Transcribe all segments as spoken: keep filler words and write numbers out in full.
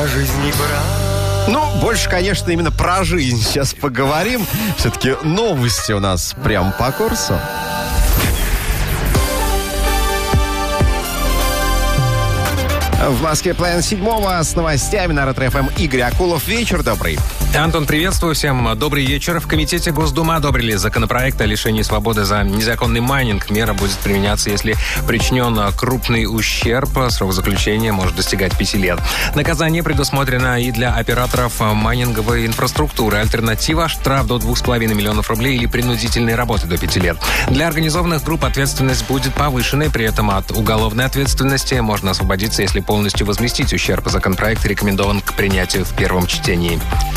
Про жизнь не про... Ну, больше, конечно, именно про жизнь сейчас поговорим. Все-таки новости у нас прям по курсу. В Москве половина седьмого с новостями на Ретро-ФМ Игорь Акулов. Вечер добрый. Антон, приветствую всем. Добрый вечер. В Комитете Госдумы одобрили законопроект о лишении свободы за незаконный майнинг. Мера будет применяться, если причинен крупный ущерб. Срок заключения может достигать пяти лет. Наказание предусмотрено и для операторов майнинговой инфраструктуры. Альтернатива – штраф до двух с половиной миллионов рублей или принудительной работы до пяти лет. Для организованных групп ответственность будет повышенной. При этом от уголовной ответственности можно освободиться, если полностью возместить ущерб. Законопроект рекомендован к принятию в первом чтении.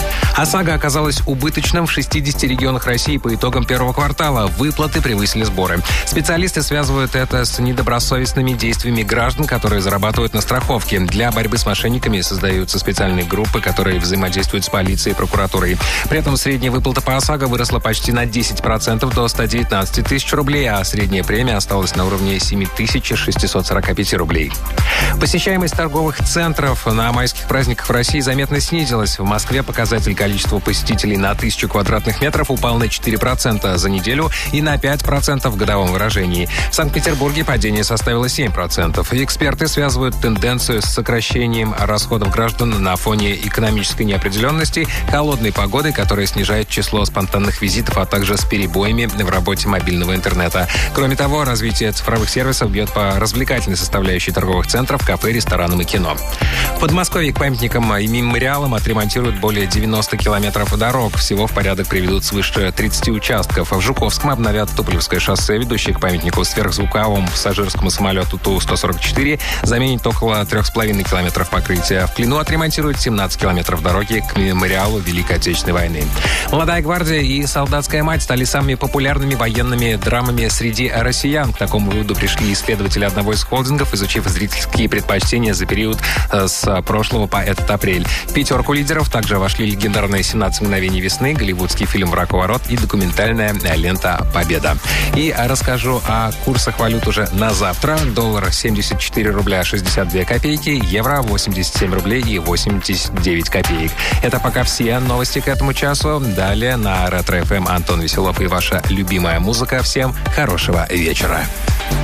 ОСАГО оказалась убыточным в шестидесяти регионах России по итогам первого квартала. Выплаты превысили сборы. Специалисты связывают это с недобросовестными действиями граждан, которые зарабатывают на страховке. Для борьбы с мошенниками создаются специальные группы, которые взаимодействуют с полицией и прокуратурой. При этом средняя выплата по ОСАГО выросла почти на десять процентов до ста девятнадцати тысяч рублей, а средняя премия осталась на уровне семь тысяч шестьсот сорок пять рублей. Посещаемость торговых центров на майских праздниках в России заметно снизилась. В Москве показатель количества посетителей на тысячу квадратных метров упал на четыре процента за неделю и на пять процентов в годовом выражении. В Санкт-Петербурге падение составило семь процентов. Эксперты связывают тенденцию с сокращением расходов граждан на фоне экономической неопределенности, холодной погоды, которая снижает число спонтанных визитов, а также с перебоями в работе мобильного интернета. Кроме того, развитие цифровых сервисов бьет по развлекательной составляющей торговых центров, кафе, ресторанам и кино. В Подмосковье к памятникам и мемориалам отремонтируют более девяноста километров дорог. Всего в порядок приведут свыше тридцати участков. В Жуковском обновят Туполевское шоссе, ведущее к памятнику сверхзвуковому пассажирскому самолету Ту сто сорок четыре, заменит около трех с половиной километров покрытия. В Клину отремонтируют семнадцать километров дороги к мемориалу Великой Отечественной войны. «Молодая гвардия» и «Солдатская мать» стали самыми популярными военными драмами среди россиян. К такому выводу пришли исследователи одного из холдингов, изучив зрительские предпочтения за период с прошлого по этот апрель. В пятерку лидеров также вошли легендарные «семнадцать мгновений весны», голливудский фильм «Враг у ворот» и документальная лента «Победа». И расскажу о курсах валют уже на завтра. Доллар семьдесят четыре рубля шестьдесят две копейки, евро восемьдесят семь рублей и восемьдесят девять копеек. Это пока все новости к этому часу. Далее на Ретро-ФМ Антон Веселов и ваша любимая музыка. Всем хорошего вечера.